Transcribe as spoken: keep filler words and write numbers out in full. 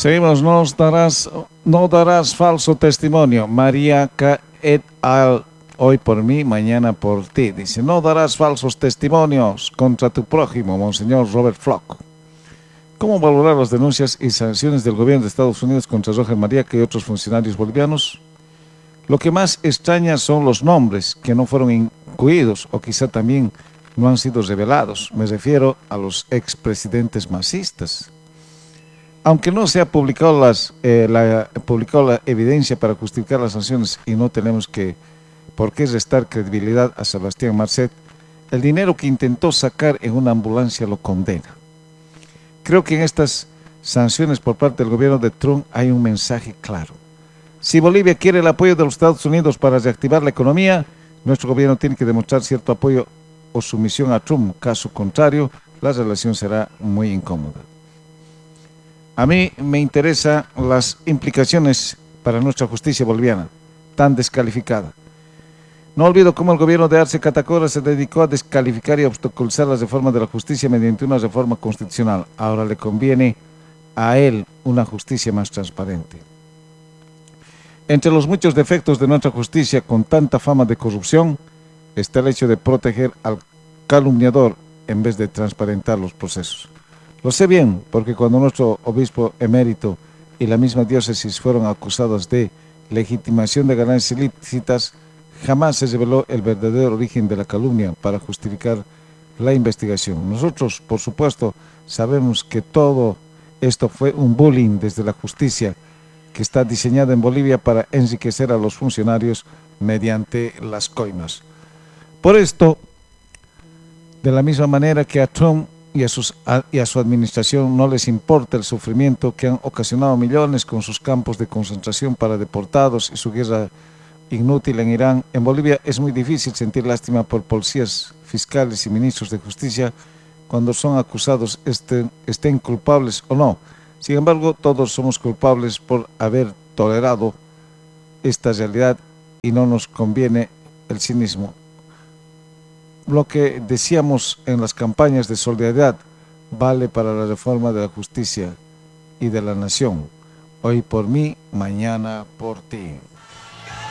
Seguimos, nos darás, no darás falso testimonio. María K. et al. Hoy por mí, mañana por ti. Dice, no darás falsos testimonios contra tu prójimo, Monseñor Robert Flock. ¿Cómo valorar las denuncias y sanciones del gobierno de Estados Unidos contra Roger Mariaca y otros funcionarios bolivianos? Lo que más extraña son los nombres que no fueron incluidos o quizá también no han sido revelados. Me refiero a los expresidentes masistas. Aunque no se ha publicado, las, eh, la, publicado la evidencia para justificar las sanciones y no tenemos que, por qué restar credibilidad a Sebastián Marcet, el dinero que intentó sacar en una ambulancia lo condena. Creo que en estas sanciones por parte del gobierno de Trump hay un mensaje claro. Si Bolivia quiere el apoyo de los Estados Unidos para reactivar la economía, nuestro gobierno tiene que demostrar cierto apoyo o sumisión a Trump. Caso contrario, la relación será muy incómoda. A mí me interesan las implicaciones para nuestra justicia boliviana, tan descalificada. No olvido cómo el gobierno de Arce Catacora se dedicó a descalificar y obstaculizar las reformas de la justicia mediante una reforma constitucional. Ahora le conviene a él una justicia más transparente. Entre los muchos defectos de nuestra justicia con tanta fama de corrupción está el hecho de proteger al calumniador en vez de transparentar los procesos. Lo sé bien, porque cuando nuestro obispo emérito y la misma diócesis fueron acusados de legitimación de ganancias ilícitas, jamás se reveló el verdadero origen de la calumnia para justificar la investigación. Nosotros, por supuesto, sabemos que todo esto fue un bullying desde la justicia que está diseñada en Bolivia para enriquecer a los funcionarios mediante las coimas. Por esto, de la misma manera que a Trump y a, sus, a, y a su administración no les importa el sufrimiento que han ocasionado millones con sus campos de concentración para deportados y su guerra inútil en Irán, en Bolivia es muy difícil sentir lástima por policías, fiscales y ministros de justicia cuando son acusados, estén, estén culpables o no. Sin embargo, todos somos culpables por haber tolerado esta realidad y no nos conviene el cinismo. Lo que decíamos en las campañas de solidaridad vale para la reforma de la justicia y de la nación. Hoy por mí, mañana por ti.